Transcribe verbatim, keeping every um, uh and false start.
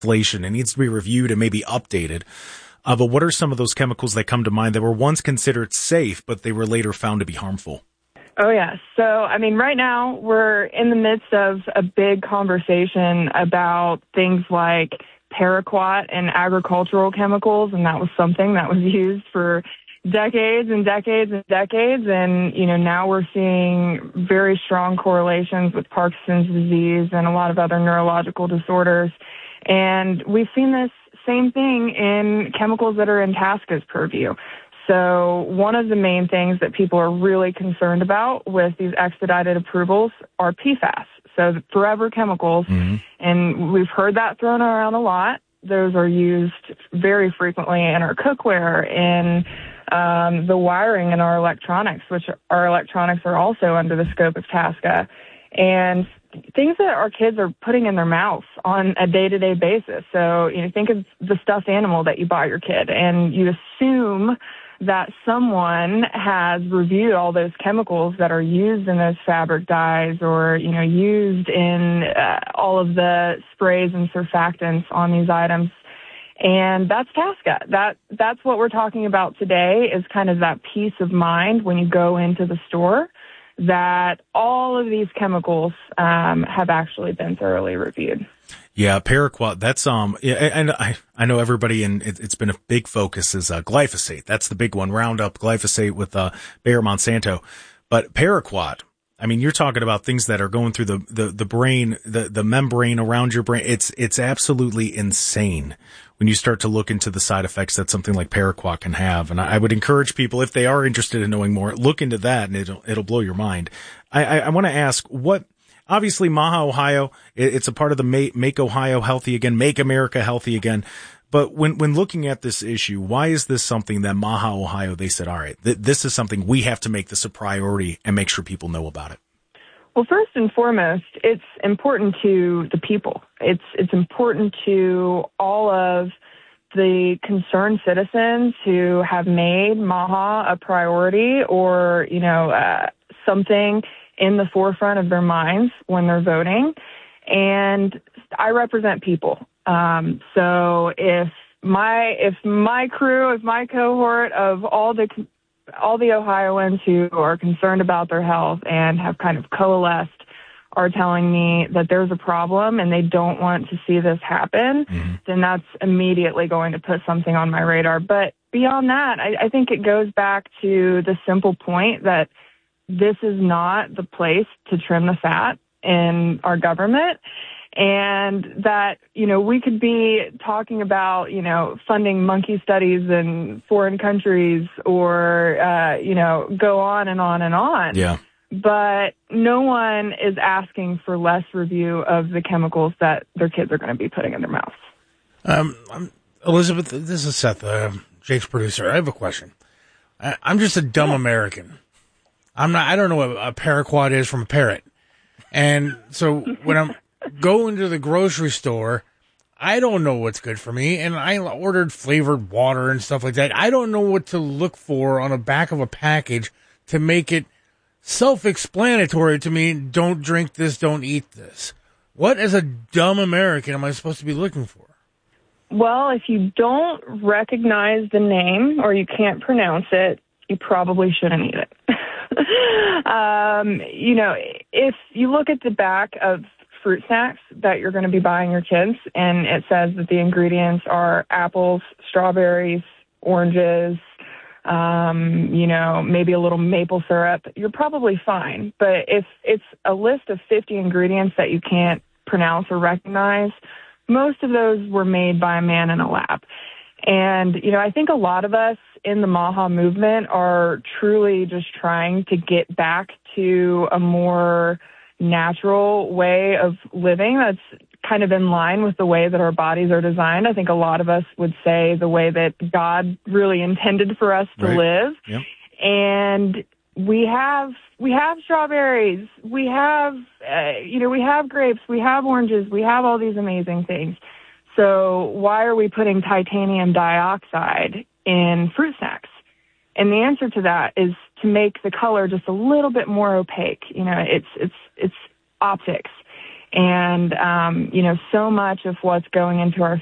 legislation. It needs to be reviewed and maybe updated. Uh, but what are some of those chemicals that come to mind that were once considered safe, but they were later found to be harmful? Oh, yeah. So, I mean, right now we're in the midst of a big conversation about things like paraquat and agricultural chemicals, and that was something that was used for decades and decades and decades. And, you know, now we're seeing very strong correlations with Parkinson's disease and a lot of other neurological disorders. And we've seen this same thing in chemicals that are in TSCA's purview. So one of the main things that people are really concerned about with these expedited approvals are P FAS, so the forever chemicals. Mm-hmm. And we've heard that thrown around a lot. Those are used very frequently in our cookware, in um, the wiring in our electronics, which our electronics are also under the scope of TSCA. And things that our kids are putting in their mouths on a day-to-day basis. So, you know, think of the stuffed animal that you buy your kid, and you assume that someone has reviewed all those chemicals that are used in those fabric dyes, or, you know, used in uh, all of the sprays and surfactants on these items. And that's TSCA. That, that's what we're talking about today, is kind of that peace of mind when you go into the store, that all of these chemicals um, have actually been thoroughly reviewed. Yeah, paraquat, that's, um, yeah, and I, I know everybody, and it, it's been a big focus, is uh, glyphosate. That's the big one, Roundup, glyphosate with uh, Bayer Monsanto. But paraquat, I mean, you're talking about things that are going through the, the, the brain, the, the membrane around your brain. It's, it's absolutely insane when you start to look into the side effects that something like paraquat can have. And I, I would encourage people, if they are interested in knowing more, look into that, and it'll, it'll blow your mind. I, I, I want to ask, what, obviously MAHA Ohio, it, it's a part of the Make, Make Ohio Healthy Again, Make America Healthy Again. But when, when looking at this issue, why is this something that MAHA Ohio, they said, all right, th- this is something we have to make this a priority and make sure people know about it? Well, first and foremost, it's important to the people. It's it's important to all of the concerned citizens who have made MAHA a priority, or, you know, uh, something in the forefront of their minds when they're voting. And I represent people. Um, so if my if my crew, if my cohort of all the all the Ohioans who are concerned about their health and have kind of coalesced are telling me that there's a problem and they don't want to see this happen, mm-hmm. then that's immediately going to put something on my radar. But beyond that, I, I think it goes back to the simple point that this is not the place to trim the fat in our government. And that, you know, we could be talking about, you know, funding monkey studies in foreign countries, or, uh, you know, go on and on and on. Yeah. But no one is asking for less review of the chemicals that their kids are going to be putting in their mouths. Um, I'm, Elizabeth, this is Seth, uh, Jake's producer. I have a question. I, I'm just a dumb American. I'm not, I don't know what a paraquat is from a parrot. And so when I'm going to the grocery store, I don't know what's good for me, and I ordered flavored water and stuff like that. I don't know what to look for on the back of a package to make it self-explanatory to me. Don't drink this, don't eat this. What, as a dumb American, am I supposed to be looking for? Well, if you don't recognize the name or you can't pronounce it, you probably shouldn't eat it. um, you know, if you look at the back of fruit snacks that you're going to be buying your kids, and it says that the ingredients are apples, strawberries, oranges, um, you know, maybe a little maple syrup, you're probably fine. But if it's a list of fifty ingredients that you can't pronounce or recognize, most of those were made by a man in a lab. And, you know, I think a lot of us in the MAHA movement are truly just trying to get back to a more natural way of living that's kind of in line with the way that our bodies are designed. I think a lot of us would say the way that God really intended for us to right. live. Yep. And we have we have strawberries, we have uh, you know we have grapes, we have oranges, we have all these amazing things. So why are we putting titanium dioxide in fruit snacks? And the answer to that is to make the color just a little bit more opaque. You know, it's it's it's optics. And, um, you know, so much of what's going into our